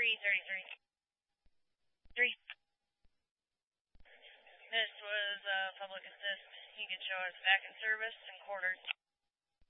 333. 3. This was public assist. You could show us back in service and quartered.